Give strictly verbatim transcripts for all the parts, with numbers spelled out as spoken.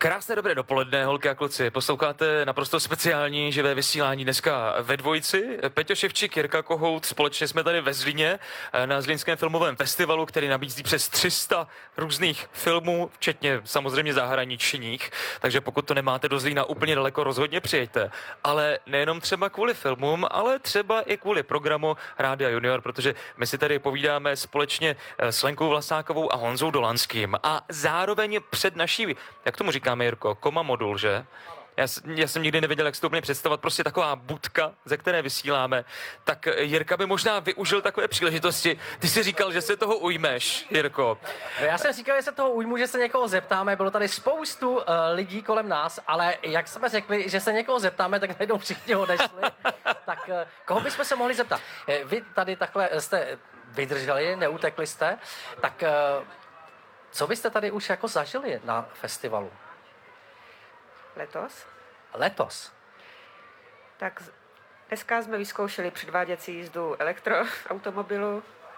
Krásné dobré dopoledne, holky a kluci. Posloucháte naprosto speciální živé vysílání dneska ve dvojici. Peťo Ševčík, Jirka Kohout, společně jsme tady ve Zlíně na Zlínském filmovém festivalu, který nabízí přes tři sta různých filmů, včetně samozřejmě zahraničních. Takže pokud to nemáte do Zlína úplně daleko, rozhodně přijeďte. Ale nejenom třeba kvůli filmům, ale třeba i kvůli programu Rádia Junior, protože my si tady povídáme společně s Lenkou Vlasákovou a Honzou Dolanským. A zároveň před naší, jak tomu říkáme, Jirko, koma modul, že? Já, já jsem nikdy nevěděl, jak si to úplně představovat, prostě taková budka, ze které vysíláme. Tak Jirka by možná využil takové příležitosti. Ty jsi říkal, že se toho ujmeš, Jirko. No já jsem říkal, že se toho ujmu, že se někoho zeptáme. Bylo tady spoustu uh, lidí kolem nás, ale jak jsme řekli, že se někoho zeptáme, tak najednou všichni odešli. Tak uh, koho bychom se mohli zeptat? Vy tady takhle jste vydrželi, neutekli jste, tak uh, co byste tady už jako zažili na festivalu? Letos? Letos. Tak dneska jsme vyzkoušeli předváděcí jízdu elektroautomobilu.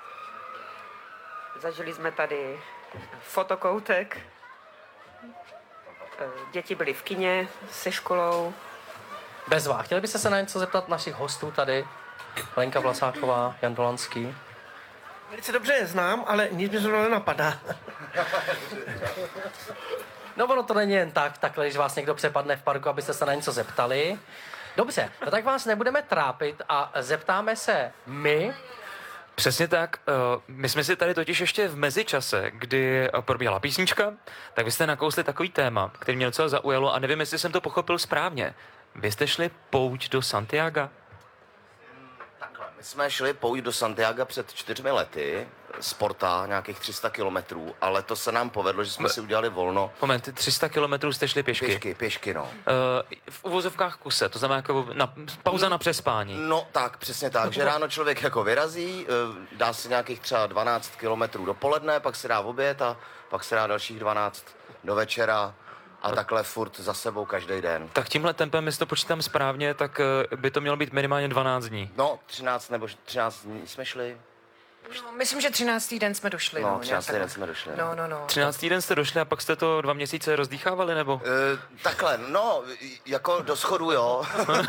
Zažili jsme tady fotokoutek. Děti byly v kině se školou. Bezvá. Chtěli byste se na něco zeptat našich hostů tady? Lenka Vlasáková, Jan Dolanský. Velice dobře je znám, ale nic mi zrovna nenapadá. No ono to není jen tak, takhle, když vás někdo přepadne v parku, abyste se na něco zeptali. Dobře, no tak vás nebudeme trápit a zeptáme se my. Přesně tak. My jsme si tady totiž ještě v mezičase, kdy probíhala písnička, tak vy jste nakousli takový téma, který mě docela zaujalo a nevím, jestli jsem to pochopil správně. Vy jste šli pouť do Santiaga? My jsme šli pouť do Santiaga před čtyřmi lety, sporta, nějakých tři sta kilometrů, ale to se nám povedlo, že jsme si udělali volno. Moment, tři sta kilometrů jste šli pěšky? Pěšky, pěšky, no. Uh, v uvozovkách kuse, to znamená jako na, pauza na přespání. No tak, přesně tak, že ráno člověk jako vyrazí, dá si nějakých třeba dvanáct kilometrů dopoledne, pak si dá oběd a pak si dá dalších dvanáct do večera. A takhle furt za sebou každý den. Tak tímhle tempem, jestli to počítám správně, tak by to mělo být minimálně dvanáct dní. No, třináct nebo třináct dní jsme šli. No, myslím, že třináctý den jsme došli. No, no třináctý den jsme došli. No, no, no. třináctý den jste došli a pak jste to dva měsíce rozdýchávali, nebo? E, takhle, no, jako do schodu, jo.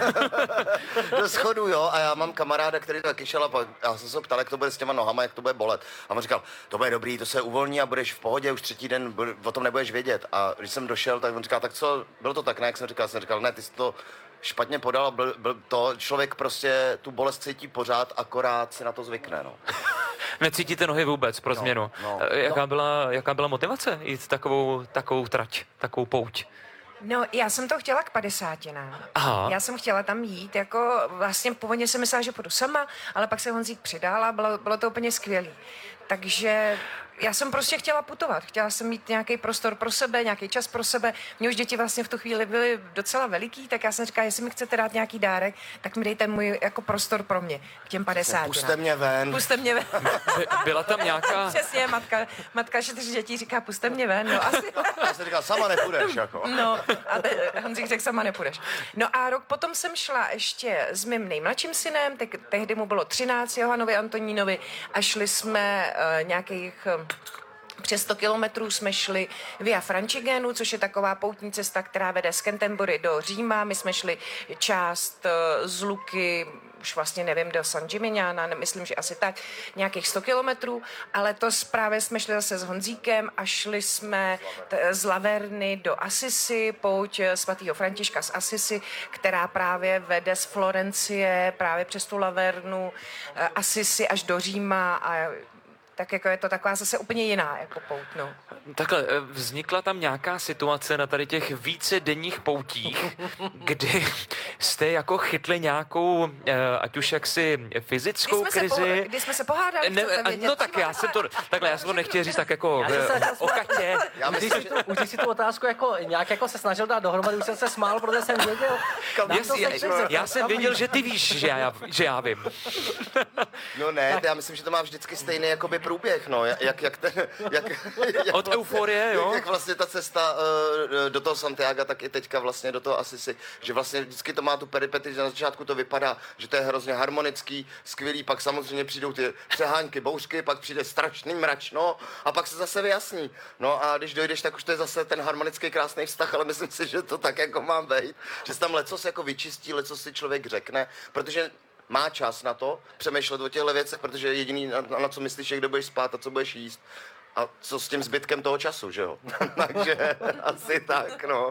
do schodu, jo. A já mám kamaráda, který taky šel a pak, já jsem se ptal, jak to bude s těma nohama, jak to bude bolet. A on říkal, to bude dobrý, to se uvolní a budeš v pohodě, už třetí den o tom nebudeš vědět. A když jsem došel, tak on říkal, tak co, bylo to tak, ne, jak jsem říkal, jsem říkal, ne, ty jsi to špatně podal, byl, byl to, člověk prostě tu bolest cítí pořád, akorát si na to zvykne, no. Necítíte nohy vůbec pro změnu. No, no. Jaká, byla, jaká byla motivace jít takovou, takovou trať, takovou pouť? No, já jsem to chtěla k padesátinám. Aha. Já jsem chtěla tam jít, jako vlastně původně jsem myslela, že půjdu sama, ale pak se Honzík přidal a bylo, bylo to úplně skvělý. Takže já jsem prostě chtěla putovat, chtěla jsem mít nějaký prostor pro sebe, nějaký čas pro sebe. Mě už děti vlastně v tu chvíli byly docela veliký, tak já jsem říkala, jestli mi chcete dát nějaký dárek, tak mi dejte můj jako prostor pro mě, k těm padesáti. Puste mě ven. Puste mě ven. By, byla tam nějaká... Přesně, matka, matka čtyř dětí říká, puste mě ven, no asi. Já jsem říkal, sama nepůjdeš, jako. No, a te, Honzík řekl, sama nepůjdeš. No a rok potom jsem šla ještě s mým nejmladším synem, te, tehdy mu bylo třináct, Johanovi Antonínovi, a šli jsme uh, nějakých... Uh, Přes sto kilometrů jsme šli via Francigenu, což je taková poutní cesta, která vede z Canterbury do Říma. My jsme šli část z Luky, už vlastně nevím, do San Gimignana, myslím, že asi tak, nějakých sto kilometrů, ale to právě jsme šli zase s Honzíkem a šli jsme t- z Laverny do Assisi, pouť svatého Františka z Assisi, která právě vede z Florencie právě přes tu Lavernu, Assisi až do Říma a tak jako je to taková zase úplně jiná jako pout, no. Takhle, vznikla tam nějaká situace na tady těch více denních poutích, kdy jste jako chytli nějakou, ať už jaksi fyzickou kdy krizi. Po, kdy jsme se pohádali, ne, No tak já jsem to, takhle, já jsem to nechtěl říct tak jako o Katě. Já Už myslím, jsi, už jsi tu otázku jako nějak jako se snažil dát dohromady, už jsem se smál, protože jsem věděl. Jasně, já, já jsem věděl, že ty víš, že já, že já vím. No ne, já myslím, že to má vždycky stejný jakoby průběh, no, jak, jak ten, jak, jak Od euforie, jo? Jak vlastně ta cesta uh, do toho Santiaga, tak i teďka vlastně do toho Asisi, že vlastně vždycky to má tu peripety, že na začátku to vypadá, že to je hrozně harmonický, skvělý, pak samozřejmě přijdou ty přehánky, bouřky, pak přijde strašný mračno a pak se zase vyjasní. No a když dojdeš, tak už to je zase ten harmonický krásný vztah, ale myslím si, že to tak jako má být, že se tam lecos jako vyčistí, lecos si člověk řekne, protože má čas na to přemýšlet o těchto věcech, protože jediný, na, na co myslíš, je, kde budeš spát a co budeš jíst. A co s tím zbytkem toho času, že jo? Takže asi tak, no.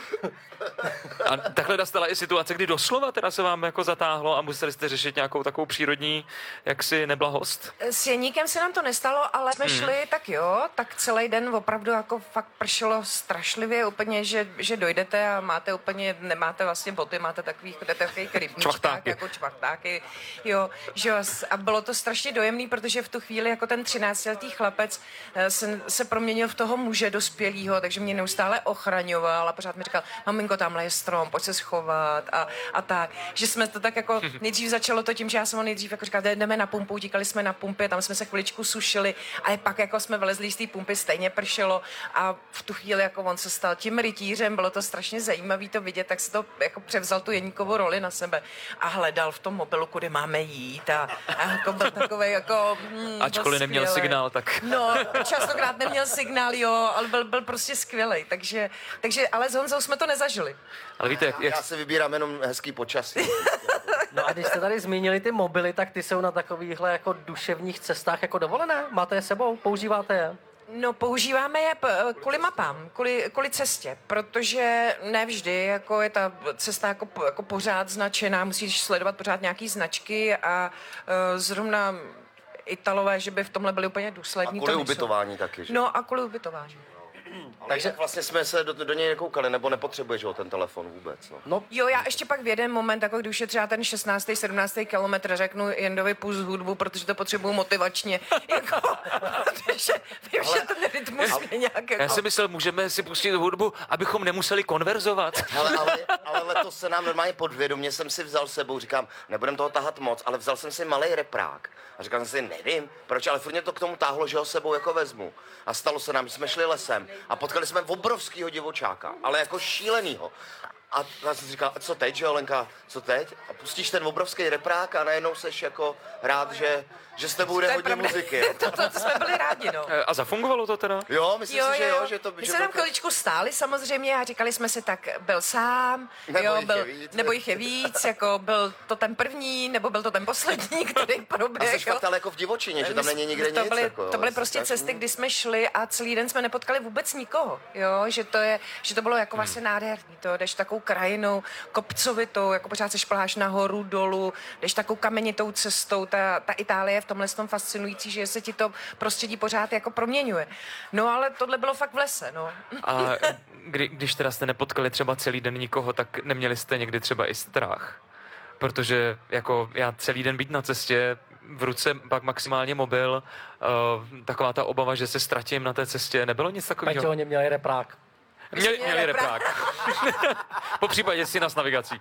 A takhle nastala i situace, kdy doslova teda se vám jako zatáhlo a museli jste řešit nějakou takovou přírodní jaksi neblahost? S Jeníkem se nám to nestalo, ale jsme hmm. šli, tak jo, tak celý den opravdu jako fakt pršelo strašlivě úplně, že, že dojdete a máte úplně, nemáte vlastně boty, máte takový, takový rybníčkách, jako čvartáky, jo, že jo, a bylo to strašně dojemný, protože v tu chvíli jako ten třináctiletý chlapec se, se proměnil v toho muže dospělýho, takže mě neustále ochraňoval a pořád mi říkal, maminko, tamhle je strom, pojď se schovat a, a tak. Že jsme to tak jako, nejdřív začalo to tím, že já jsem ho nejdřív jako říkal, jdeme na pumpu, utíkali jsme na pumpě, tam jsme se chviličku sušili, ale pak jako jsme vylezli z té pumpy, stejně pršelo a v tu chvíli jako on se stal tím rytířem, bylo to strašně zajímavé to vidět, tak se to jako převzal tu Jeníkovu roli na sebe a hledal v tom mobilu, kudy máme jít a, a jako byl takovej jako... Hmm, Ačkoliv neměl skvělej. signál, tak... No, častokrát neměl signál, jo, ale byl, byl prostě skvělej, takže, takže, ale s Honzou jsme to nezažili. Ale víte, jak, jak... Já se vybírám jenom hezký počasí. No a když jste tady zmínili ty mobily, tak ty jsou na takovýchhle jako duševních cestách jako dovolené? Máte je sebou? Používáte je? No, používáme je p- kvůli mapám, kvůli, kvůli cestě, protože ne vždy jako je ta cesta jako, jako pořád značená, musíš sledovat pořád nějaký značky a uh, zrovna Italové, že by v tomhle byli úplně A důslední. kvůli to nejsou. ubytování taky, že? No a kvůli ubytování. Takže vlastně jsme se do, do něj nekoukali, nebo nepotřebuješ ho ten telefon vůbec, no. No, Jo, já ještě pak v jeden moment, jako když je třeba ten šestnáctý, sedmnáctý kilometr, řeknu Jendovi pust hudbu, protože to potřebuju motivačně. Jako, protože vím, že ten rytmus mě nějak jako... Já si myslel, můžeme si pustit hudbu, abychom nemuseli konverzovat. Hele, ale, ale letos se nám normálně podvědomě jsem si vzal s sebou, říkám, nebudem toho tahat moc, ale vzal jsem si malej reprák. A říkal jsem si, nevím, proč, ale furt mě to k tomu táhlo, že ho s sebou jako vezmu. A stalo se nám, že jsme šli lesem a potkali jsme obrovskýho divočáka, ale jako šílenýho. A já jsem si říkal, co teď, že jo, Lenka, co teď? A pustíš ten obrovský reprák a najednou seš jako rád, že, že s tebou bude hodně pravda. muziky. to, to, to jsme byli rádi, no. A zafungovalo to teda? Jo, myslím si, že jo, že to... My že jsme tam to- chviličku stáli samozřejmě a říkali jsme si, tak byl sám, Nebo jo, jich byl, je víc. nebo jich je víc, jako byl to ten první, nebo byl to ten poslední, který A proběhl. jsi fakt ale jako v divočině, že tam My není jsme- nikde to nic. byly, jako, to byly jo, prostě strašný. cesty, kdy jsme šli a celý den jsme nepotkali vůbec nikoho, jo, že to je, že to bylo jako Hmm. vlastně nádherný, to jdeš takovou krajinou, kopcovitou, jako pořád se šplháš nahoru, dolů, jdeš takovou kamenitou cestou, ta, ta Itálie je v tomhle tom fascinující, že se ti to prostředí pořád jako proměňuje. No ale tohle bylo fakt v lese, no. A kdy, když teda jste nepotkali třeba celý den nikoho, tak neměli jste někdy třeba i strach? Protože jako já celý den být na cestě, v ruce pak maximálně mobil, uh, taková ta obava, že se ztratím na té cestě, nebylo nic Peťo, takového? oni měli reprák. Měli, měli měli reprák. reprák. Po případě si nás navigací.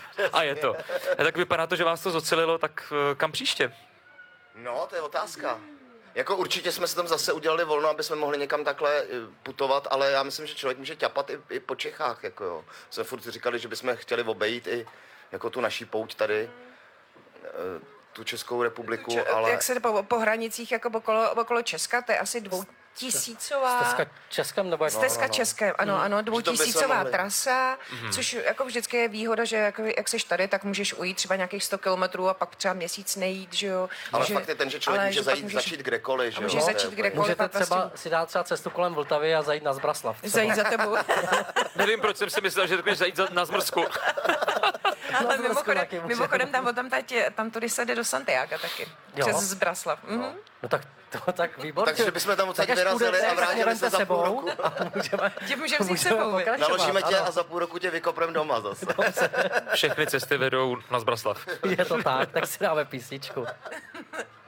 A je to. A tak vypadá to, že vás to zocelilo, tak uh, kam příště? No, to je otázka. Jako určitě jsme se tam zase udělali volno, aby jsme mohli někam takhle eh, putovat, ale já myslím, že člověk může ťapat i, i po Čechách, jako jo. Jsme furt říkali, že bychom chtěli obejít i jako tu naší pouť tady, eh, tu Českou republiku, Č- ale... Jak se po, po hranicích jako okolo, okolo Česka, to je asi dvoutisícová... Stezka Českem nebo jak? Stezka České, ano, ano, Že to by se dvoutisícová mohli. trasa, což jako vždycky je výhoda, že jak, jak seš tady, tak můžeš ujít třeba nějakých sto kilometrů a pak třeba měsíc nejít, že jo. Ale že, fakt je ten, že člověk ale může pak zajít, můžeš začít kdekoliv, že a jo. můžeš To je začít úplně- kdekoliv. Můžete Prostě- třeba si dát třeba cestu kolem Vltavy a zajít na Zbraslav. třeba. Zajít za tebou. Nevím, proč jsem si myslel, že řekneš zajít za- na zmrzku. Ale Zmrzku mimochodem, taky můžeme. mimochodem tam, tam, tať, tam tudy se jde do Santiago taky. Jo. Přes Zbraslav. Mhm. No tak to tak výborně. Takže bychom tam odsaď Tak až vyrazili půjdete, a vrátili tak mě se vemte za půl sebou roku. a můžeme, Tě můžeme vzít můžeme sebou, vy. pokračovat. Naložíme tě ano. a za půl roku tě vykoprem doma zase. Všechny cesty vedou na Zbraslav. Je to tak, tak si dáme písničku.